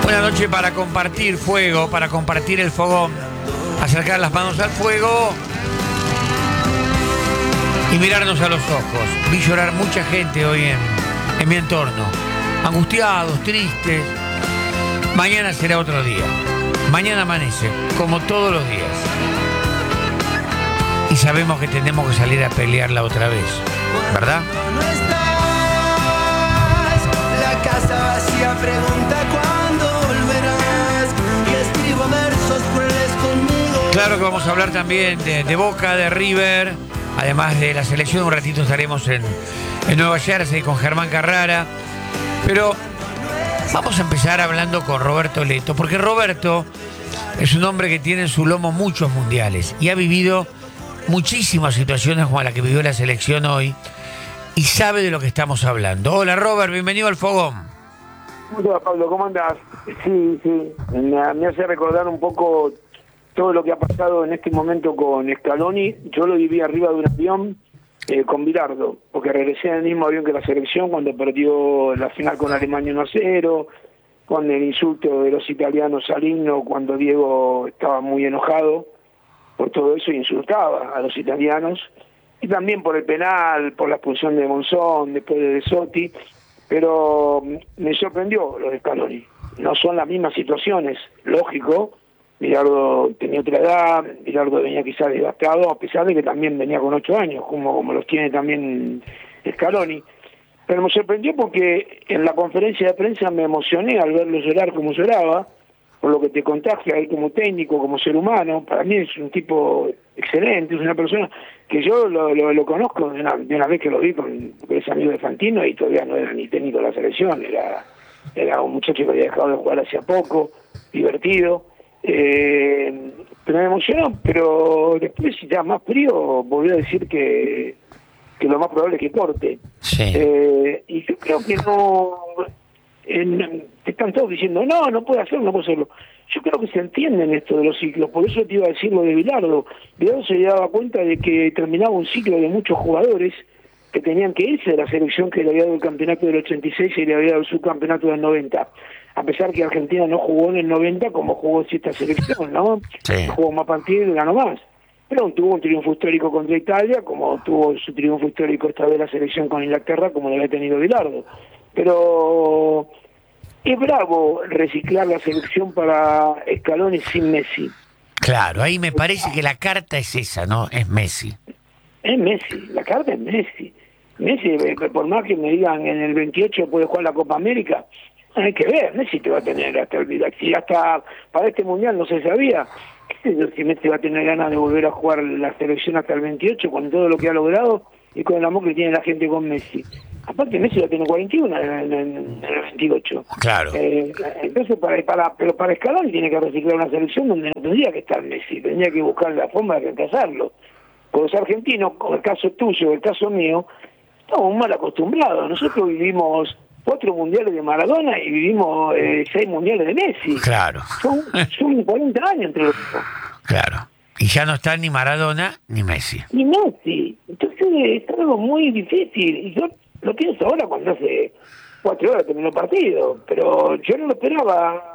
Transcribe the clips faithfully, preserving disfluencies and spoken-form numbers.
Una noche para compartir fuego, para compartir el fogón, acercar las manos al fuego y mirarnos a los ojos. Vi llorar mucha gente hoy en, en mi entorno, angustiados, tristes. Mañana será otro día. Mañana amanece, como todos los días. Y sabemos que tenemos que salir a pelearla otra vez, ¿verdad? No estás, la casa vacía pregunta cuándo volverás y escribo versos crueles conmigo. Claro que vamos a hablar también de, de Boca, de River, además de la selección. Un ratito estaremos en, en Nueva Jersey con Germán Carrara. Pero vamos a empezar hablando con Roberto Leto, porque Roberto es un hombre que tiene en su lomo muchos mundiales y ha vivido muchísimas situaciones como la que vivió la selección hoy y sabe de lo que estamos hablando. Hola Robert, bienvenido al Fogón. Hola Pablo, ¿cómo andás? Sí, sí, me, me hace recordar un poco todo lo que ha pasado en este momento con Scaloni. Yo lo viví arriba de un avión eh, con Bilardo, porque regresé en el mismo avión que la selección cuando perdió la final con Alemania uno a cero, con el insulto de los italianos al himno cuando Diego estaba muy enojado por todo eso, insultaba a los italianos, y también por el penal, por la expulsión de Monzón, después de De Sotti, pero me sorprendió lo de Scaloni. No son las mismas situaciones, lógico. Bilardo tenía otra edad, Bilardo venía quizás desgastado, a pesar de que también venía con ocho años, como, como los tiene también Scaloni. Pero me sorprendió porque en la conferencia de prensa me emocioné al verlo llorar como lloraba, por lo que te contagia él como técnico, como ser humano. Para mí es un tipo excelente, es una persona que yo lo, lo, lo conozco de una, de una vez que lo vi, con, porque es amigo de Fantino y todavía no era ni técnico de la selección, era, era un muchacho que había dejado de jugar hacía poco, divertido, eh, pero me emocionó. Pero después, ya más frío, volvió a decir que, que lo más probable es que corte. Sí. Eh, y yo creo que no... En, están todos diciendo, no, no puede hacerlo, no puede hacerlo. Yo creo que se entiende en esto de los ciclos, por eso te iba a decir lo de Bilardo. Bilardo se daba cuenta de que terminaba un ciclo de muchos jugadores que tenían que irse de la selección que le había dado el campeonato del ochenta y seis y le había dado el subcampeonato del noventa. A pesar que Argentina no jugó en el noventa como jugó esta selección, ¿no? Sí. Jugó más partidos y ganó más. Pero tuvo un triunfo histórico contra Italia, como tuvo su triunfo histórico esta vez la selección con Inglaterra, como lo había tenido Bilardo. Pero es bravo reciclar la selección para Scaloni sin Messi. Claro, ahí me parece que la carta es esa, ¿no? Es Messi. Es Messi, la carta es Messi. Messi, por más que me digan en el veintiocho puede jugar la Copa América, hay que ver, Messi te va a tener hasta el si hasta para este mundial no se sabía, qué sé yo, si Messi va a tener ganas de volver a jugar la selección hasta el veintiocho con todo lo que ha logrado y con el amor que tiene la gente con Messi. Aparte Messi va a tener cuarenta y uno en, en, en el veintiocho. Claro. Eh, entonces, para, para, pero para Scaloni tiene que reciclar una selección donde no tendría que estar Messi, tendría que buscar la forma de reemplazarlo. Por los argentinos, con el caso tuyo, el caso mío, estamos mal acostumbrados. Nosotros vivimos cuatro mundiales de Maradona y vivimos eh, seis mundiales de Messi. Claro. Son, son cuarenta años entre los dos. Claro. Y ya no está ni Maradona ni Messi. Ni Messi. Entonces es algo muy difícil. Y yo lo pienso ahora cuando hace cuatro horas terminó el partido, pero yo no lo esperaba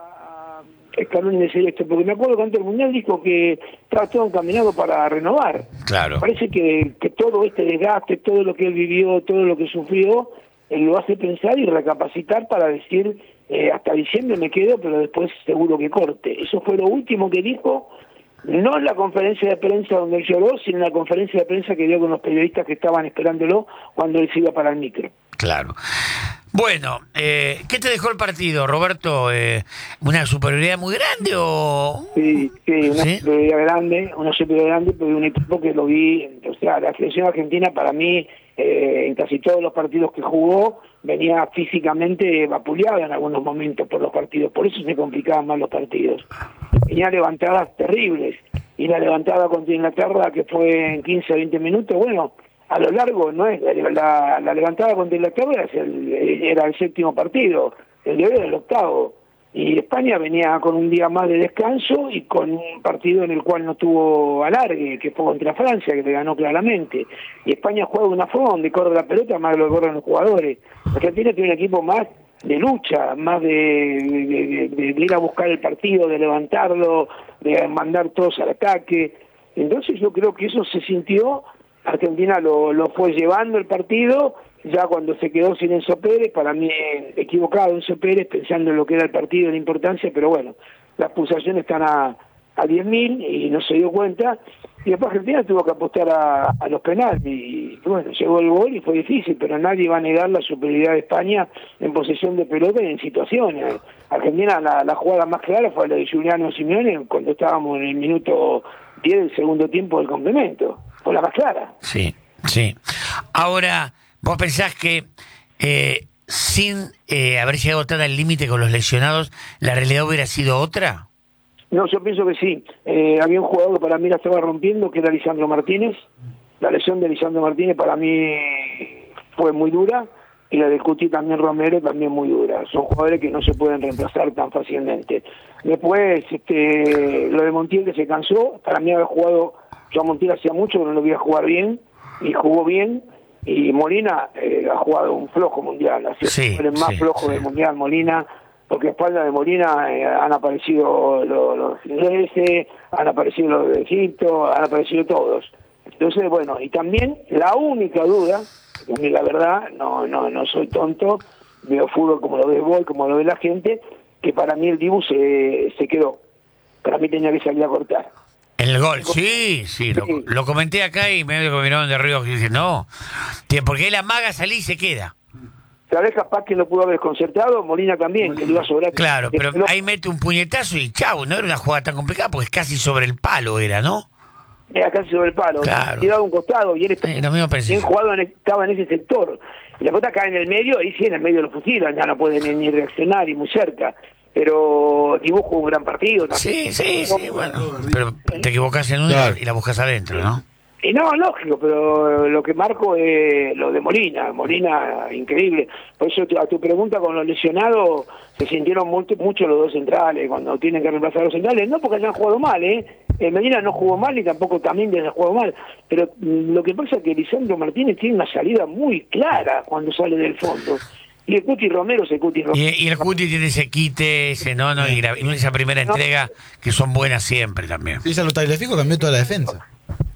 Scaloni decir esto, porque me acuerdo que antes del Mundial dijo que estaba todo encaminado para renovar. Claro. Parece que, que todo este desgaste, todo lo que él vivió, todo lo que sufrió, él lo hace pensar y recapacitar para decir, eh, hasta diciembre me quedo, pero después seguro que corte. Eso fue lo último que dijo, no en la conferencia de prensa donde él lloró, sino en la conferencia de prensa que dio con los periodistas que estaban esperándolo cuando él se iba para el micro. Claro. Bueno, eh, ¿qué te dejó el partido, Roberto? Eh, ¿Una superioridad muy grande o...? Sí, sí, una ¿Sí? superioridad grande, una superioridad grande, porque un equipo que lo vi, o sea, la selección argentina para mí, eh, en casi todos los partidos que jugó, venía físicamente vapuleada en algunos momentos por los partidos, por eso se complicaban más los partidos. Tenía levantadas terribles, y la levantada contra Inglaterra, que fue en quince a veinte minutos, bueno, a lo largo, no es la, la, la levantada contra Inglaterra es el, era el séptimo partido, el de hoy era el octavo, y España venía con un día más de descanso y con un partido en el cual no tuvo alargue, que fue contra Francia, que le ganó claramente, y España juega de una forma donde corre la pelota más de lo que corren los jugadores. Argentina tiene un equipo más de lucha, más de, de, de, de ir a buscar el partido, de levantarlo, de mandar todos al ataque. Entonces yo creo que eso se sintió, Argentina lo, lo fue llevando el partido, ya cuando se quedó sin Enzo Pérez, para mí equivocado Enzo Pérez, pensando en lo que era el partido, la importancia, pero bueno, las pulsaciones están a, a diez mil y no se dio cuenta, y después Argentina tuvo que apostar a, a los penales, y bueno, llegó el gol y fue difícil, pero nadie va a negar la superioridad de España en posesión de pelota y en situaciones. Argentina, la, la jugada más clara fue la de Giuliano Simeone cuando estábamos en el minuto diez del segundo tiempo del complemento, fue la más clara. Sí, sí. Ahora, ¿vos pensás que eh, sin eh, haber llegado tan al límite con los lesionados, la realidad hubiera sido otra? No, yo pienso que sí. Eh, había un jugador que para mí la estaba rompiendo, que era Lisandro Martínez. La lesión de Lisandro Martínez para mí fue muy dura, y la del Cuti también Romero también muy dura. Son jugadores que no se pueden reemplazar tan fácilmente. Después, este, lo de Montiel, que se cansó, para mí había jugado, yo a Montiel hacía mucho que no lo veía jugar bien, y jugó bien, y Molina eh, ha jugado un flojo mundial, así sí, el más sí, flojo sí. del mundial, Molina, porque a espalda de Molina eh, han aparecido los, los ingleses, han aparecido los de Egipto, han aparecido todos. Entonces, bueno, y también la única duda, que a mí la verdad, no no no soy tonto, veo fútbol como lo ve vos, como lo ve la gente, que para mí el Dibu se, se quedó. Para mí tenía que salir a cortar. El gol, sí, sí, lo, Sí. lo comenté acá y medio que me miraron de arriba y dije, no, porque él amaga, salí y se queda. Tal vez capaz que lo pudo haber desconcertado, Molina también, que le iba a sobrar. Claro, pero Pero- ahí mete un puñetazo y chau, no era una jugada tan complicada porque es casi sobre el palo era, ¿no? Era casi sobre el palo, Claro. tirado a un costado y él Sí, lo mismo pensé. bien jugado en, estaba en ese sector. Y la pelota cae en el medio, y sí, en el medio lo fusilan, ya no puede ni, ni reaccionar y muy cerca. Pero dibujo un gran partido también. Sí, sí, sí, bueno, pero te equivocás en una Claro. y la buscas adentro, ¿no? Y no, lógico, pero lo que marco es lo de Molina. Molina, increíble. Por eso a tu pregunta con los lesionados, se sintieron mucho, mucho los dos centrales cuando tienen que reemplazar a los centrales. No porque hayan jugado mal, ¿eh? Eh, Medina no jugó mal y tampoco también haya jugado mal. Pero mm, lo que pasa es que Lisandro Martínez tiene una salida muy clara cuando sale del fondo. Y el Cuti Romero es el Cuti Romero. Y, y el Cuti tiene ese quite, ese no, no, y, la- y esa primera No. entrega que son buenas siempre también. Sí, Salvo Tagliafico cambió toda la defensa.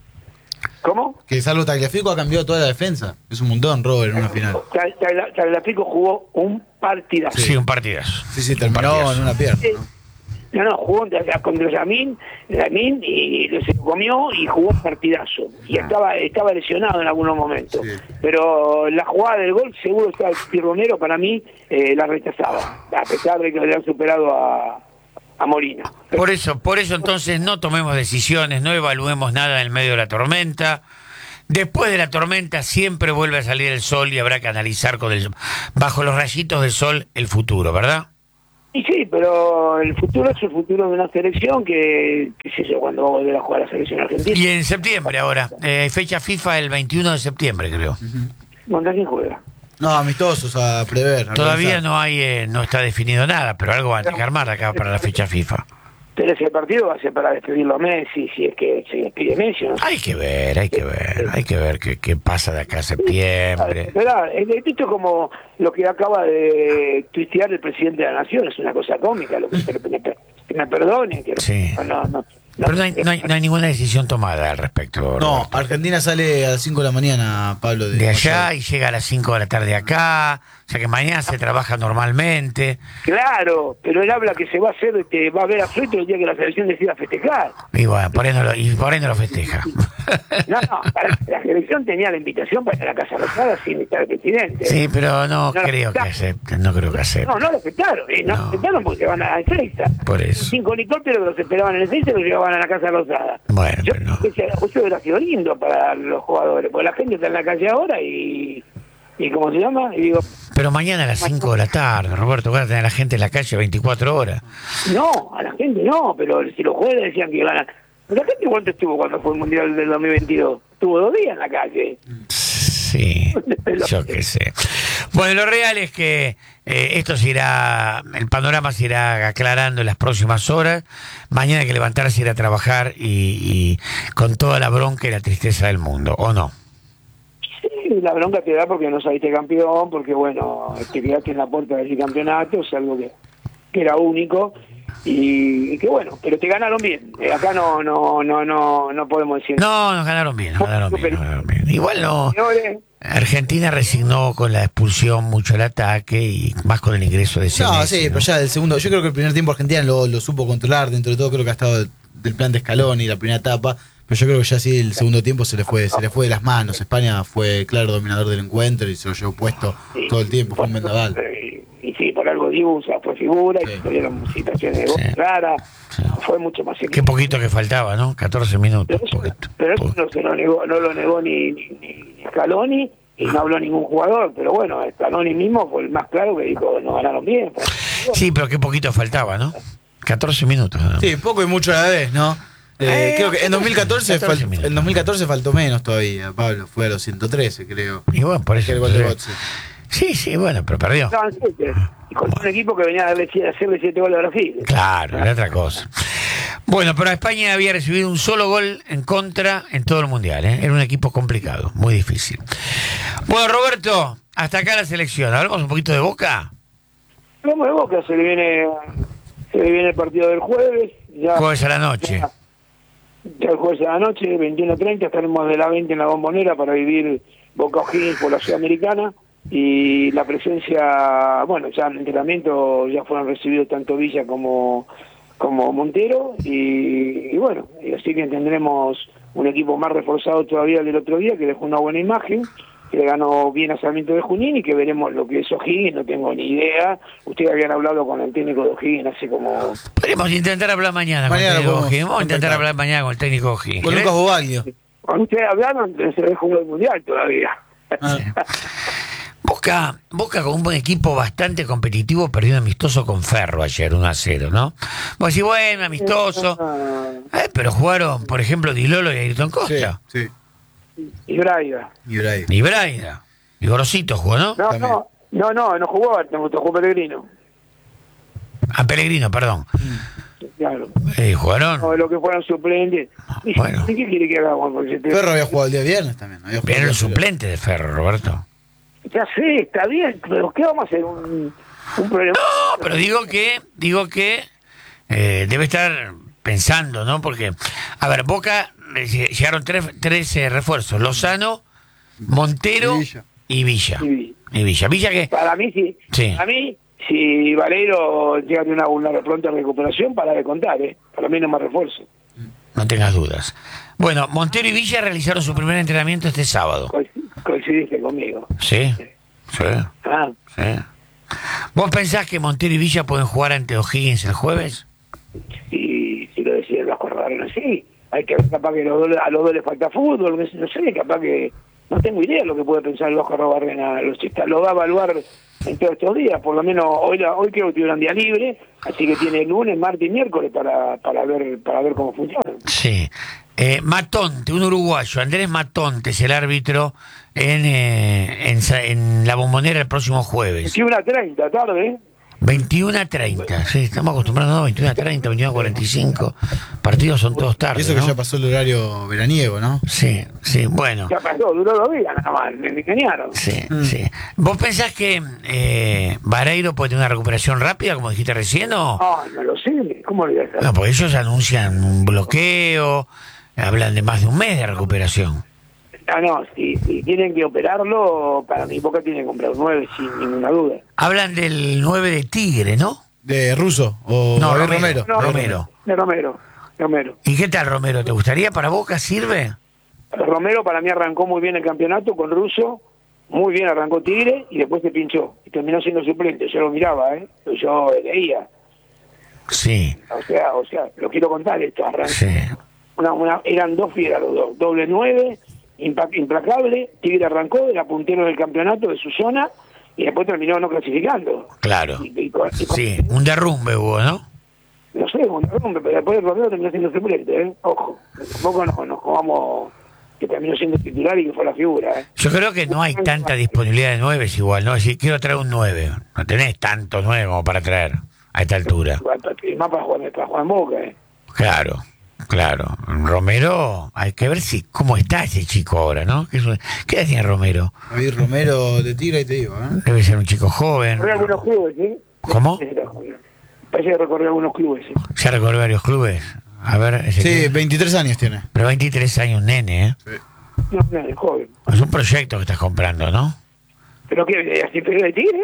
¿Cómo? Que Salvo Tagliafico ha cambiado toda la defensa. Es un montón, Robert, en una final. Tagliafico jugó un partidazo. Sí, un partidazo. Sí, sí, Un terminó partidazo. en una pierna, Sí. ¿no? No, no, jugó contra, contra Yamin, Yamin y se lo comió y jugó un partidazo. Y estaba estaba lesionado en algunos momentos. Sí. Pero la jugada del gol, seguro que el Romero para mí eh, la rechazaba, a pesar de que le han superado a, a Molina. Por eso, por eso entonces no tomemos decisiones, no evaluemos nada en medio de la tormenta. Después de la tormenta siempre vuelve a salir el sol y habrá que analizar con el, bajo los rayitos del sol el futuro, ¿verdad? Y sí, pero el futuro es el futuro de una selección que, qué sé yo, cuando va a volver a jugar a la selección argentina. Y en septiembre ahora, eh, fecha FIFA el veintiuno de septiembre creo. ¿Contra quién juega? No, amistosos a prever. a Todavía revisar. no hay, eh, no está definido nada, pero algo van a tener que armar acá para la fecha FIFA. Pero ese partido va a ser para despedirlo a Messi, si es que se despide Messi, ¿no? Hay que ver, hay que ver, hay que ver qué, qué pasa de acá a septiembre. Esperá, esto es como lo que acaba de tuitear el presidente de la Nación, es una cosa cómica, lo que, me, que me perdonen, que Sí. no, no, no, Pero no hay, no hay- no hay ninguna decisión tomada al respecto. No, Roberto. Argentina sale a las cinco de la mañana, Pablo. De, De allá y llega a las cinco de la tarde acá, o sea que mañana se trabaja normalmente. Claro, pero él habla que se va a hacer, este, va a ver a Fruto el día que la selección decida festejar. Y bueno, por ahí no lo, y por ahí no lo festeja. No, no, para, la selección tenía la invitación para ir a la Casa Rosada sin estar el presidente. Sí, pero no No lo creo que aceptaron. acepten, no creo que acepten. No, no lo aceptaron, eh, no, No. lo aceptaron porque se van a Ezeiza. Por eso. Cinco helicópteros que los esperaban en Ezeiza y los llevaban a la Casa Rosada. Bueno, Yo pero no. creo que eso hubiera sido lindo para los jugadores, porque la gente está en la calle ahora y, y ¿cómo se llama? Y digo, Pero mañana a las cinco de la tarde, Roberto, van a tener a la gente en la calle veinticuatro horas. no, a la gente no, pero si los jugadores decían que iban a... ¿La gente cuánto estuvo cuando fue el Mundial del dos mil veintidós? Estuvo dos días en la calle. Sí, yo qué sé. Bueno, lo real es que eh, esto se irá, el panorama se irá aclarando en las próximas horas. Mañana hay que levantarse, ir a trabajar y, y con toda la bronca y la tristeza del mundo, ¿o no? Sí, Sí, la bronca te da porque no saliste campeón, porque bueno, te quedaste en la puerta del campeonato, es algo que, que era único. Y, y que bueno, pero te ganaron bien. Eh, acá no no no no no podemos decir. No, nos ganaron bien, nos ganaron bien, nos ganaron bien. Igual no. Argentina resignó con la expulsión mucho el ataque y más con el ingreso de ese. No, Messi, sí, ¿no? pero ya el segundo, yo creo que el primer tiempo Argentina lo, lo supo controlar, dentro de todo creo que ha estado del plan de Scaloni y la primera etapa, pero yo creo que ya sí el segundo tiempo se le fue se le fue de las manos. España fue claro dominador del encuentro y se lo llevó puesto Sí, todo el tiempo, fue un vendaval. Y sí, por algo Dibu fue figura Sí. y tuvieron situaciones de gol Sí. raras. Sí. Fue mucho más Qué poquito que faltaba, ¿no? catorce minutos. Pero eso, Poquito, pero eso poquito. no se lo negó, no lo negó ni, ni, ni Scaloni y no habló ningún jugador, pero bueno, Scaloni mismo fue el más claro que dijo, no ganaron bien. Sí, pero qué poquito faltaba, ¿no? catorce minutos. ¿No? Sí, poco y mucho a la vez, ¿no? Eh, Eh, creo que en dos mil catorce, catorce fal- minutos. en dos mil catorce faltó menos todavía, Pablo, fue a los ciento trece creo. Y bueno, por eso. Que el gol de Götze. Sí, sí, bueno, pero perdió. Estaban siete, y con un equipo que venía a darle, a hacerle siete goles a Brasil. Claro, era otra cosa. Bueno, pero España había recibido un solo gol en contra en todo el Mundial, ¿eh? Era un equipo complicado, muy difícil. Bueno, Roberto, hasta acá la selección. Hablamos un poquito de Boca. Hablamos de Boca, se le viene, se le viene el partido del jueves. Ya, Jueves a la noche. Ya, ya el jueves a la noche, veintiuno treinta, estaremos de la veinte en la Bombonera para vivir Boca O'Higgins por la Sudamericana. Y la presencia, bueno, ya en el entrenamiento ya fueron recibidos tanto Villa como, como Montero. Y, y bueno, y así que tendremos un equipo más reforzado todavía del otro día, que dejó una buena imagen, que le ganó bien a Sarmiento de Junín y que veremos lo que es O'Higgins, no tengo ni idea. Ustedes habían hablado con el técnico de O'Higgins hace como... Podemos intentar hablar mañana, Mañana con el técnico podemos O'Higgins. Vamos a intentar contactar. hablar mañana con el técnico O'Higgins. Con ¿Querés? Lucas Bobaglio. Cuando ustedes hablaron, se dejó el Mundial todavía. Ah. Boca, Boca con un buen equipo bastante competitivo perdió un amistoso con Ferro ayer, uno a cero, ¿no? Vos decís, bueno, amistoso. Eh, pero jugaron, por ejemplo, Di Lolo y Ayrton Sí, Costa. sí. Y Braida. Y Bray. Y Braida. Y Gorosito jugó, ¿no? No, También. no, no, no, no jugó Artem, jugó Pellegrino. A Pellegrino, perdón. Claro. Eh, ¿Jugaron? No, lo que fueron suplentes. ¿Y Bueno. ¿Qué quiere que hagamos? Porque se te- Ferro había jugado el día viernes también. Había jugado Era el día viernes. suplente de Ferro, Roberto. Ya sé, está bien, pero ¿qué vamos a hacer? ¿Un, un problema? No, pero digo que, digo que eh, debe estar pensando, ¿no? Porque, a ver, Boca eh, llegaron tres, tres eh, refuerzos: Lozano, Montero Y Villa. y Villa. Y- Y Villa. Villa que. Para mí, sí. Sí. Para mí, si Valero llega a tener una, una pronta recuperación, para de contar, ¿eh? Para mí no más refuerzo. No tengas dudas. Bueno, Montero y Villa realizaron su primer entrenamiento este sábado. Coinc- Coincidiste conmigo. ¿Sí? Sí. Ah, Sí. ¿Vos pensás que Montero y Villa pueden jugar ante O'Higgins el jueves? si, si lo deciden los corredores así, hay que ver capaz que los dos, a los dos les falta fútbol, no sé, no sé, capaz que no tengo idea de lo que puede pensar el Oscar Barrena, los chistas lo va a evaluar en todos estos días, por lo menos hoy la- hoy creo que tuvieron día libre, así que tiene lunes, martes y miércoles para, para ver para ver cómo funciona. Sí. Eh, Matonte, un uruguayo, Andrés Matonte es el árbitro en, eh, en, Sa- en la Bombonera el próximo jueves. Sí, una treinta tarde, ¿eh? veintiuno a treinta, sí, estamos acostumbrados, ¿no? veintiuno a treinta, veintiuno a cuarenta y cinco. Partidos son todos Y tarde, eso que ¿no? ya pasó el horario veraniego, ¿no? Sí, sí, bueno. Ya pasó, duró dos días nada más, me me engañaron. Sí, sí. ¿Vos pensás que eh, Vareiro puede tener una recuperación rápida, como dijiste recién, o...? Ah, no lo sé, ¿cómo le voy a hacer? No, porque ellos anuncian un bloqueo, hablan de más de un mes de recuperación. Ah, no, si, si tienen que operarlo, para mi Boca tienen que comprar un nueve sin ninguna duda. Hablan del nueve de Tigre, ¿no? De Russo o No, Gabriel Romero. Romero. No, Romero. De Romero, Romero. ¿Y qué tal Romero? ¿Te gustaría para Boca? ¿Sirve? Romero para mí arrancó muy bien el campeonato con Russo, muy bien arrancó Tigre y después se pinchó y terminó siendo suplente. Yo lo miraba, ¿eh? Yo leía. Sí, O sea, o sea, lo quiero contar esto. Arrancó. sí. Una, una, eran dos fieras los dos, doble nueve, impa- implacable. Tigre arrancó, era puntero del campeonato de su zona y después terminó no clasificando. Claro. Y, y con- y con- Sí, un derrumbe hubo, ¿no? No sé, un derrumbe, pero después el Romero terminó siendo suplente, ¿eh? Ojo, tampoco nos, nos jugamos que terminó siendo titular y que fue la figura, ¿eh? Yo creo que no hay tanta disponibilidad de nueve igual, ¿no? Es decir, quiero traer un nueve. No tenés tantos nueve como para traer a esta altura. Y más para jugar, para jugar en Boca, ¿eh? Claro, claro. Romero, hay que ver si cómo está ese chico ahora, ¿no? ¿Qué, es- qué edad tiene Romero? David Romero de Tigre, y te digo, ¿eh? Debe ser un chico joven. Recorrió algunos clubes, ¿sí? ¿Cómo? Parece que recorrió algunos clubes, ¿sí? Ya recorrió varios clubes. A ver, ese Sí, que- veintitrés años tiene. pero veintitrés años, nene, ¿eh? No, no, es joven. Es un proyecto que estás comprando, ¿no? ¿Pero qué? ¿Así inferior de Tigre?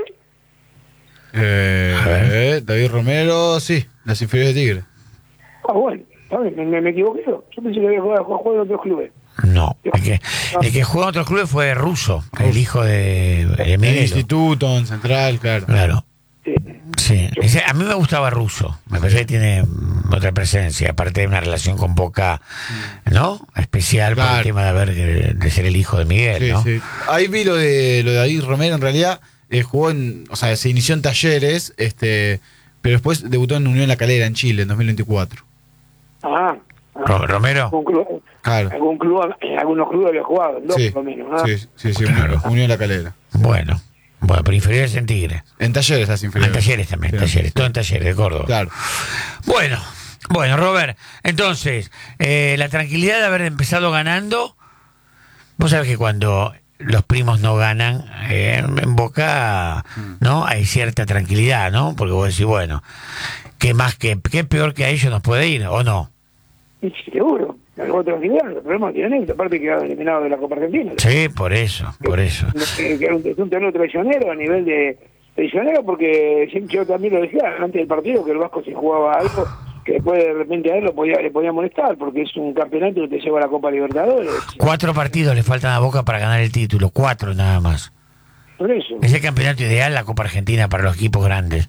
Eh, A ver. eh, David Romero, sí, las inferiores de Tigre. Ah, bueno, está bien, me, me, me equivoqué yo. Yo pensé que había jugado, jugado en otros clubes. No. El que, el que jugó en otros clubes fue Russo, el hijo de, de En Miguel. instituto, en central, claro. Claro. Sí. Sí, ese- a mí me gustaba Russo, me parece que tiene mm, otra presencia, aparte de una relación con Boca, ¿no? Especial por el Claro. tema de haber de, de ser el hijo de Miguel, Sí, ¿no? sí. Ahí vi lo de lo de David Romero, en realidad eh, jugó en, o sea, se inició en Talleres, este, pero después debutó en Unión La Calera, en Chile, en dos mil veinticuatro. Ah, ah. Ro- Romero, Algún club, Claro. algún club, en algunos clubes había jugado, en dos Sí, por lo menos. ¿Ah? sí, sí, sí, Claro. Unión La Calera. bueno, bueno, pero inferiores en Tigre. En Talleres las En inferiores. Talleres también, Sí, Talleres, sí. todo en Talleres de Córdoba. Claro. Bueno, bueno, Robert, entonces, eh, la tranquilidad de haber empezado ganando, vos sabés que cuando los primos no ganan, eh, en Boca, ¿no? Hay cierta tranquilidad, ¿no? Porque vos decís, bueno, ¿qué más que, qué peor que a ellos nos puede ir, o no? Y sí, seguro. Algo tranquilidad, el problema que tienen es aparte que quedaron eliminados de la Copa Argentina. Sí, por eso, por eso. Que, que era un, es un torneo traicionero a nivel de traicionero, porque siempre yo también lo decía antes del partido, que el Vasco si jugaba algo que después de repente a él lo podía, le podía molestar, porque es un campeonato que te lleva a la Copa Libertadores. Cuatro partidos le faltan a Boca para ganar el título, cuatro nada más. Por eso. Es el campeonato ideal, la Copa Argentina, para los equipos grandes.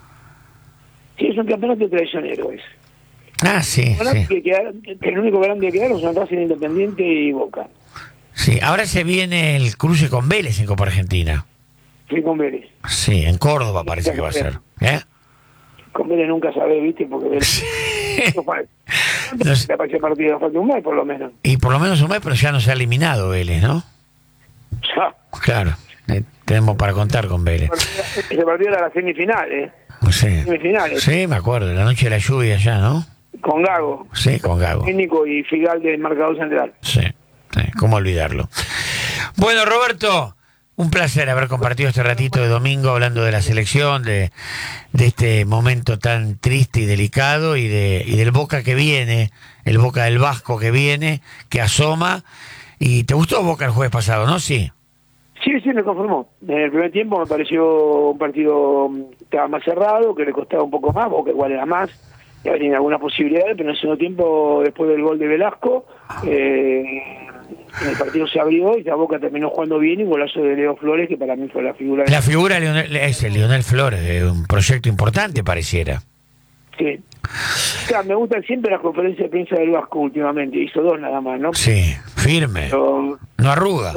Sí, es un campeonato traicionero ese. Ah, sí, Bueno, sí. que, quedaron- que el único grande que quedaron son Racing, Independiente y Boca. Sí, ahora se viene el cruce con Vélez en Copa Argentina. Sí, con Vélez. Sí, en Córdoba parece que va a ser. ¿Eh? Con Vélez nunca sabés, ¿viste? Porque Vélez... No falta. No sé. Le parece partido, falta un mes por lo menos. Y por lo menos un mes, pero ya no se ha eliminado Vélez, ¿no? Ya. Claro, eh, tenemos para contar con Vélez. Ese partido era la semifinal, ¿eh? Sí, Semifinales. sí, me acuerdo, la noche de la lluvia ya, ¿no? Con Gago, Sí, con Gago. técnico y Figal del marcador central. Sí, sí, cómo olvidarlo. Bueno, Roberto, un placer haber compartido este ratito de domingo hablando de la selección, de, de este momento tan triste y delicado y, de, y del Boca que viene, el Boca del Vasco que viene, que asoma. ¿Y te gustó Boca el jueves pasado, no? Sí. Sí, sí, me conformó. En el primer tiempo me pareció un partido que estaba más cerrado, que le costaba un poco más, Boca igual era más, ya tenía algunas posibilidades, pero en el segundo tiempo, después del gol de Velasco, eh, el partido se abrió y la Boca terminó jugando bien y golazo de Leo Flores, que para mí fue la figura de... La figura de Leonel, es el Leonel Flores, de un proyecto importante pareciera. Sí. O sea, me gustan siempre las conferencias de prensa del Vasco últimamente, hizo dos nada más, ¿no? Sí, firme, Pero, no arruga.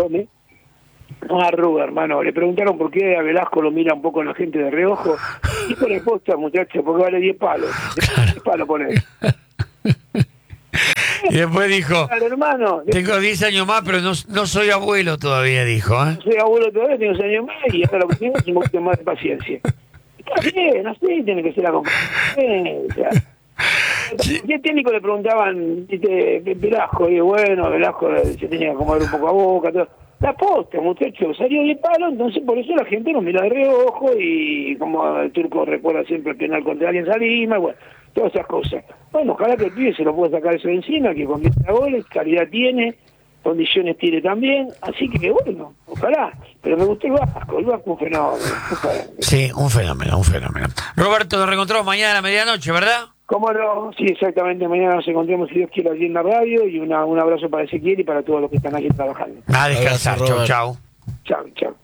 no arruga, hermano. Le preguntaron por qué a Velasco lo mira un poco la gente de reojo. Y por el posta, muchacho, porque vale diez palos. diez palos poner. Y después dijo, Claro, hermano. tengo diez años más, pero no, no soy abuelo todavía, dijo. ¿eh? Soy abuelo todavía, tengo seis años más y ahora lo que tengo es un poquito más de paciencia. Está bien, así tiene que ser la competencia. Y el técnico le preguntaban, ¿viste, Velasco? Y bueno, Velasco se tenía que acomodar un poco a Boca, todo. La posta, muchacho, salió diez palos, entonces por eso la gente nos mira de reojo y como el turco recuerda siempre el penal contra alguien Salima, bueno, todas esas cosas. Bueno, ojalá que el pibe se lo pueda sacar eso de encima, que convierta goles, calidad tiene, condiciones tiene también, así que bueno, ojalá. Pero me gustó el Vasco, el Vasco un fenómeno. Sí, un fenómeno, un fenómeno. Roberto, nos reencontramos mañana a la medianoche, ¿verdad? ¿Cómo no? Sí, exactamente. Mañana nos encontramos, si Dios quiere, allí en la radio. Y una, un abrazo para Ezequiel y para todos los que están aquí trabajando. A descansar. Abrazo, Chau, Robert. chau. Chao, chao.